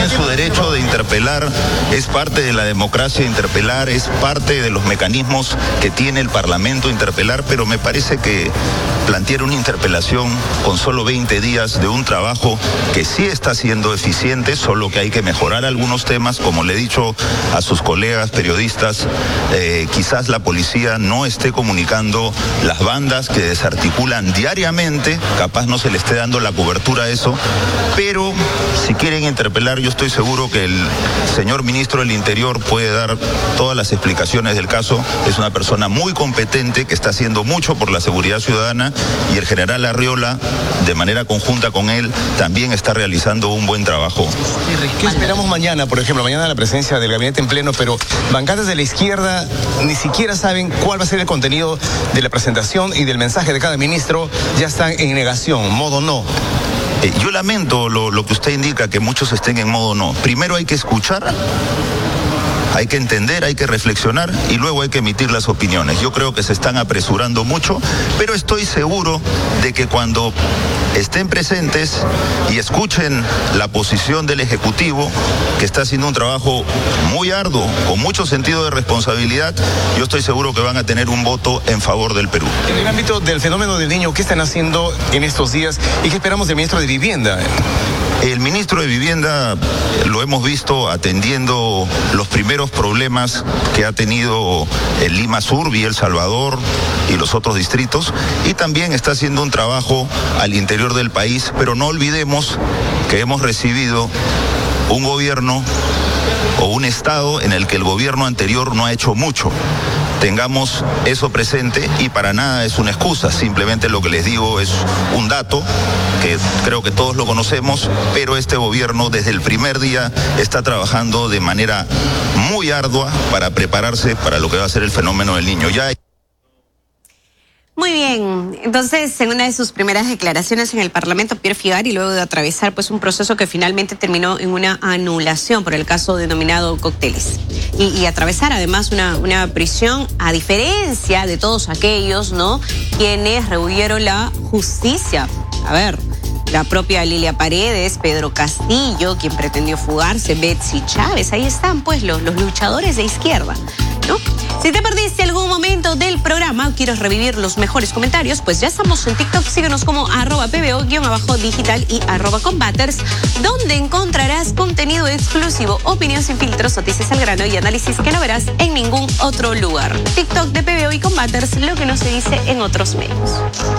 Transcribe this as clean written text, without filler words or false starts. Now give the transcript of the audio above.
en su derecho de interpelar, es parte de la democracia interpelar, es parte de los mecanismos que tiene el Parlamento interpelar, pero me parece que plantear una interpelación con solo 20 días de un trabajo que sí está siendo eficiente, solo que hay que mejorar algunos temas, como le he dicho a sus colegas periodistas, quizás la policía no esté comunicando las bandas que desarticulan diariamente, capaz no se le esté dando la cobertura a eso, pero si quieren interpelar, yo estoy seguro que el señor ministro del Interior puede dar todas las explicaciones del caso. Es una persona muy competente que está haciendo mucho por la seguridad ciudadana, y el general Arriola, de manera conjunta con él, también está realizando un buen trabajo. ¿Qué esperamos mañana? Por ejemplo, mañana la presencia del gabinete en pleno, pero bancadas de la izquierda ni siquiera saben cuál va a ser el contenido de la presentación y del mensaje de cada ministro, ya están en negación, modo no. Yo lamento lo que usted indica, que muchos estén en modo no. Primero hay que escuchar, hay que entender, hay que reflexionar y luego hay que emitir las opiniones. Yo creo que se están apresurando mucho, pero estoy seguro de que cuando estén presentes y escuchen la posición del Ejecutivo, que está haciendo un trabajo muy arduo, con mucho sentido de responsabilidad, yo estoy seguro que van a tener un voto en favor del Perú. En el ámbito del fenómeno del niño, ¿qué están haciendo en estos días y qué esperamos del ministro de Vivienda? El ministro de Vivienda lo hemos visto atendiendo los primeros problemas que ha tenido el Lima Sur, Villa El Salvador y los otros distritos, y también está haciendo un trabajo al interior del país, pero no olvidemos que hemos recibido un gobierno o un estado en el que el gobierno anterior no ha hecho mucho. Tengamos eso presente y para nada es una excusa, simplemente lo que les digo es un dato que creo que todos lo conocemos, pero este gobierno desde el primer día está trabajando de manera muy ardua para prepararse para lo que va a ser el fenómeno del niño. Muy bien, entonces en una de sus primeras declaraciones en el Parlamento, Pierre Figari, luego de atravesar pues un proceso que finalmente terminó en una anulación por el caso denominado Cócteles y atravesar además una prisión, a diferencia de todos aquellos, ¿no?, quienes rehuyeron la justicia. A ver, la propia Lilia Paredes, Pedro Castillo, quien pretendió fugarse, Betsy Chávez, ahí están pues los luchadores de izquierda, ¿no? Si te perdiste algún momento del programa o quieres revivir los mejores comentarios, pues ya estamos en TikTok, síguenos como @pbo_digital y @combaters, donde encontrarás contenido exclusivo, opinión sin filtros, noticias al grano y análisis que no verás en ningún otro lugar. TikTok de PBO y Combaters, lo que no se dice en otros medios.